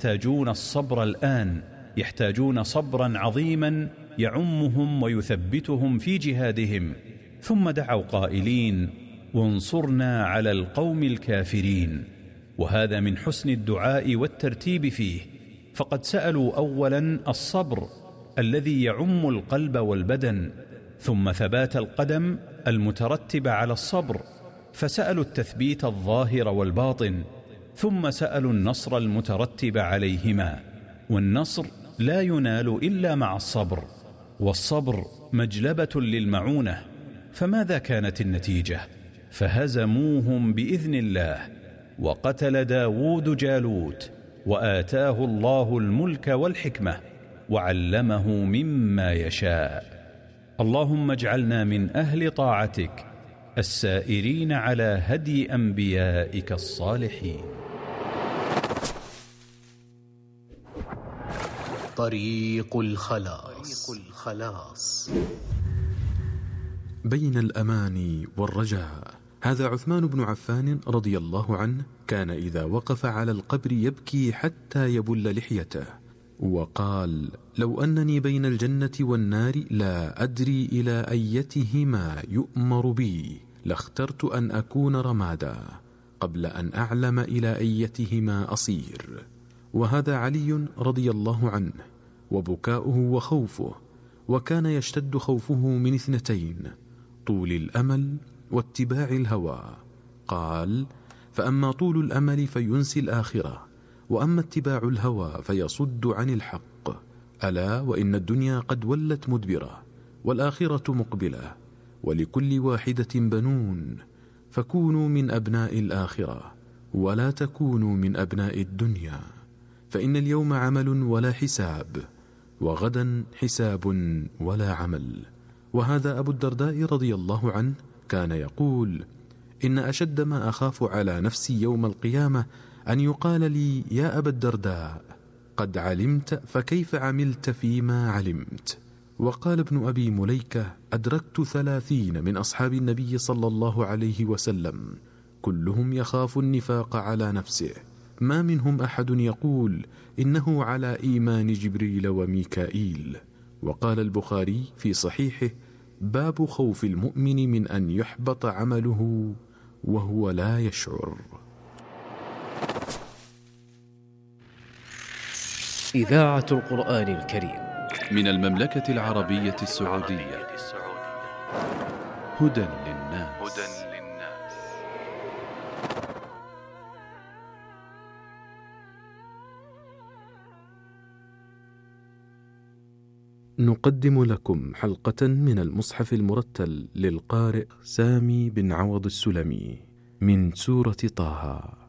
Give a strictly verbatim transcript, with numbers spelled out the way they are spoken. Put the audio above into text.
يحتاجون الصبر الآن، يحتاجون صبرا عظيما يعمهم ويثبتهم في جهادهم. ثم دعوا قائلين: وانصرنا على القوم الكافرين. وهذا من حسن الدعاء والترتيب فيه، فقد سألوا أولا الصبر الذي يعم القلب والبدن، ثم ثبات القدم المترتب على الصبر، فسألوا التثبيت الظاهر والباطن، ثم سألوا النصر المترتب عليهما. والنصر لا ينال إلا مع الصبر، والصبر مجلبة للمعونة. فماذا كانت النتيجة؟ فهزموهم بإذن الله، وقتل داود جالوت، وآتاه الله الملك والحكمة، وعلمه مما يشاء. اللهم اجعلنا من أهل طاعتك السائرين على هدي أنبيائك الصالحين. طريق الخلاص. الخلاص بين الأمان والرجاء. هذا عثمان بن عفان رضي الله عنه كان إذا وقف على القبر يبكي حتى يبل لحيته، وقال: لو أنني بين الجنة والنار لا أدري إلى أيتهما يؤمر بي لاخترت أن أكون رمادا قبل أن أعلم إلى أيتهما أصير. وهذا علي رضي الله عنه، وبكاؤه وخوفه، وكان يشتد خوفه من اثنتين: طول الأمل واتباع الهوى. قال: فأما طول الأمل فينسي الآخرة، وأما اتباع الهوى فيصد عن الحق. ألا وإن الدنيا قد ولت مدبرة، والآخرة مقبلة، ولكل واحدة بنون، فكونوا من أبناء الآخرة ولا تكونوا من أبناء الدنيا، فإن اليوم عمل ولا حساب، وغدا حساب ولا عمل. وهذا أبو الدرداء رضي الله عنه كان يقول: إن أشد ما أخاف على نفسي يوم القيامة أن يقال لي: يا أبا الدرداء، قد علمت فكيف عملت فيما علمت. وقال ابن أبي مليكة: أدركت ثلاثين من أصحاب النبي صلى الله عليه وسلم كلهم يخاف النفاق على نفسه، ما منهم أحد يقول إنه على إيمان جبريل وميكائيل. وقال البخاري في صحيحه: باب خوف المؤمن من أن يحبط عمله وهو لا يشعر. إذاعة القرآن الكريم من المملكة العربية السعودية. هدى للناس. نقدم لكم حلقة من المصحف المرتل للقارئ سامي بن عوض السلمي من سورة طه.